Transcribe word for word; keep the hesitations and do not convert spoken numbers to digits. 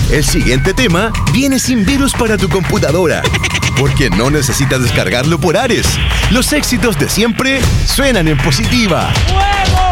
El siguiente tema viene sin virus para tu computadora, porque no necesitas descargarlo por Ares. Los éxitos de siempre suenan en Positiva. ¡Fuego!